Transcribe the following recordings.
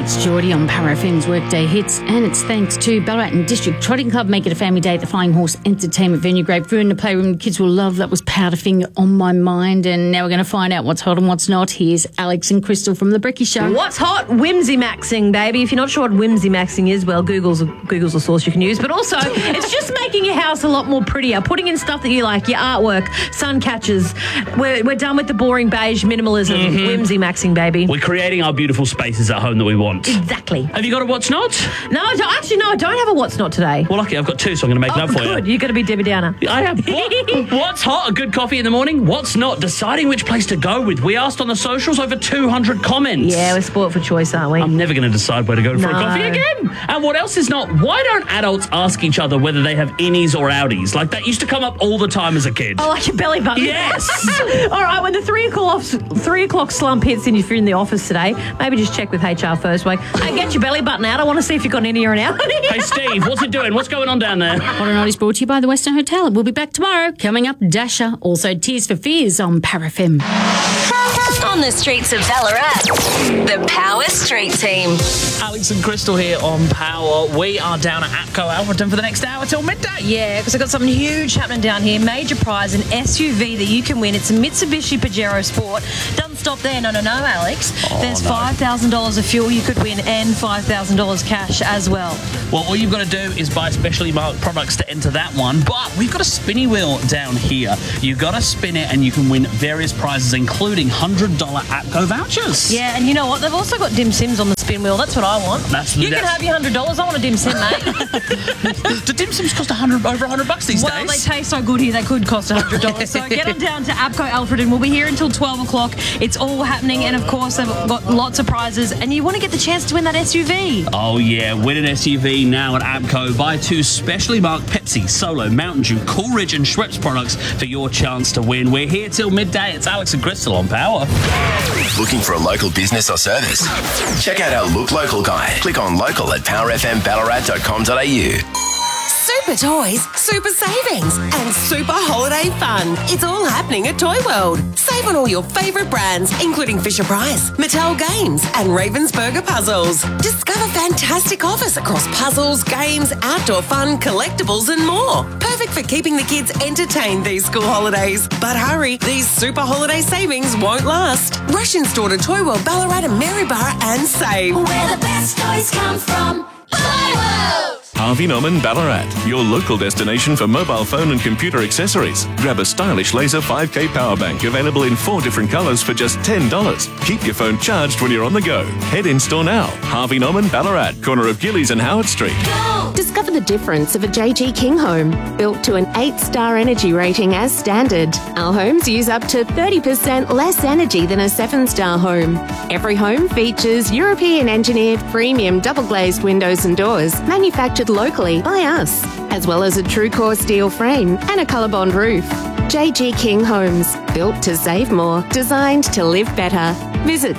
It's Geordie on Power FM's Workday Hits, and it's thanks to Ballarat and District Trotting Club. Make it a family day at the Flying Horse Entertainment Venue. Great food in the playroom. Kids will love. That was Powderfinger on my mind, and now we're going to find out what's hot and what's not. Here's Alex and Crystal from The Brekkie Show. What's hot? Whimsy maxing, baby. If you're not sure what whimsy maxing is, well, Google's a source you can use. But also, it's just making your house a lot more prettier. Putting in stuff that you like, your artwork, sun catchers. We're done with the boring beige minimalism. Whimsy maxing, baby. We're creating our beautiful spaces at home that we want. Exactly. Have you got a what's not? No, I don't have a what's not today. Well, lucky I've got two, so I'm going to make it up for you. Good. You're going to be Debbie Downer. I have. What's hot? A good coffee in the morning. What's not? Deciding which place to go with. We asked on the socials, over 200 comments. Yeah, we're spoiled for choice, aren't we? I'm never going to decide where to go for a coffee again. And what else is not? Why don't adults ask each other whether they have innies or outies? Like, that used to come up all the time as a kid. Oh, like your belly button. Yes. All right, when the 3 o'clock slump hits and if you're in the office today, maybe just check with HR first. Like, hey, get your belly button out. I want to see if you've got an innie or an outie. Hey, Steve, what's it doing? What's going on down there? What or Not is brought to you by the Western Hotel. We'll be back tomorrow. Coming up, Dasher. Also, Tears for Fears on Power FM. On the streets of Ballarat, the Power Street Team. Alex and Crystal here on Power. We are down at APCO Alfreton for the next hour till midday. Yeah, because I've got something huge happening down here. Major prize, an SUV that you can win. It's a Mitsubishi Pajero Sport. Doesn't stop there. No, Alex. There's $5,000 of fuel you could win and $5,000 cash as well. Well, all you've got to do is buy specially marked products to enter that one. But we've got a spinny wheel down here. You've got to spin it and you can win various prizes, including $100 APCO vouchers. Yeah, and you know what? They've also got dim sims on the spin wheel. That's what I want. You can have your $100. I want a dim sim, mate. Do dim sims cost over $100 these days? Well, they taste so good here, they could cost $100. So get on down to APCO Alfreton. We'll be here until 12 o'clock. It's all happening, and of course, they've got lots of prizes, and you want to get the chance to win that SUV. Oh, yeah. Win an SUV now at APCO. Buy 2 specially marked Pepsi, Solo, Mountain Dew, Coolridge, and Schweppes products for your chance to win. We're here till midday. It's Alex and Crystal on Power. Looking for a local business or service? Check out our Look Local guide. Click on local at powerfmballarat.com.au. Super toys, super savings, and super holiday fun. It's all happening at Toy World. Save on all your favourite brands, including Fisher-Price, Mattel Games, and Ravensburger Puzzles. Discover fantastic offers across puzzles, games, outdoor fun, collectibles, and more. Perfect for keeping the kids entertained these school holidays. But hurry, these super holiday savings won't last. Rush in store to Toy World, Ballarat and Maryborough and save. Where the best toys come from. Toy World! Harvey Norman Ballarat, your local destination for mobile phone and computer accessories. Grab a stylish laser 5K power bank available in 4 different colours for just $10. Keep your phone charged when you're on the go. Head in store now. Harvey Norman Ballarat, corner of Gillies and Howard Street. Go! Discover the difference of a JG King home, built to an 8-star energy rating as standard. Our homes use up to 30% less energy than a 7-star home. Every home features European engineered premium double glazed windows and doors, manufactured locally by us, as well as a true core steel frame and a ColourBond roof. JG King Homes, built to save more, designed to live better. Visit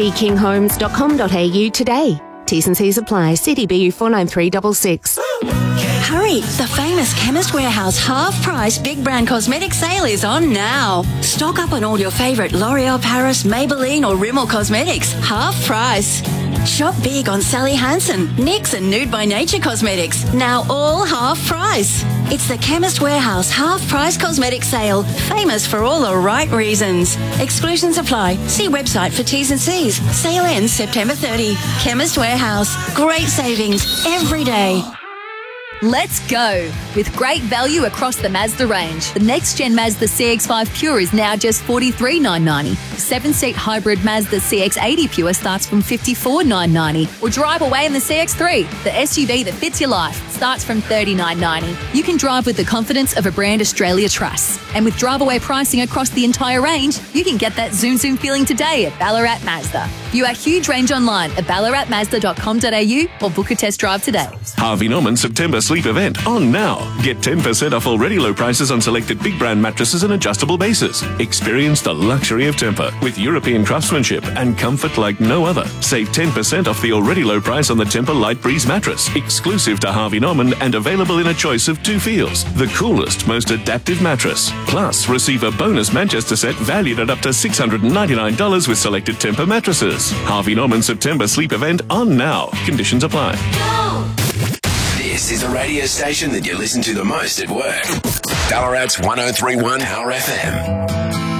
jgkinghomes.com.au today. T's and C's apply. CDBU 49366. Hurry! The famous Chemist Warehouse half-price big brand cosmetic sale is on now. Stock up on all your favourite L'Oreal Paris, Maybelline or Rimmel cosmetics. Half price. Shop big on Sally Hansen, NYX and Nude by Nature cosmetics. Now all half price. It's the Chemist Warehouse half-price cosmetic sale. Famous for all the right reasons. Exclusions apply. See website for T's and C's. Sale ends September 30. Chemist Warehouse. Great savings every day. Let's go! With great value across the Mazda range. The next-gen Mazda CX-5 Pure is now just $43,990. 7-seat hybrid Mazda CX-80 Pure starts from $54,990. Or drive away in the CX-3, the SUV that fits your life, starts from $39,990. You can drive with the confidence of a brand Australia trusts. And with drive-away pricing across the entire range, you can get that zoom feeling today at Ballarat Mazda. View our huge range online at ballaratmazda.com.au or book a test drive today. Harvey Norman September sleep event on now. Get 10% off already low prices on selected big brand mattresses and adjustable bases. Experience the luxury of Temper. offer with European craftsmanship and comfort like no other. Save 10% off the already low price on the Tempur Light Breeze mattress, exclusive to Harvey Norman and available in a choice of 2 feels. The coolest, most adaptive mattress. Plus, receive a bonus Manchester set valued at up to $699 with selected Tempur mattresses. Harvey Norman September sleep event on now. Conditions apply. This is the radio station that you listen to the most at work. Ballarat's 103.1 Power FM.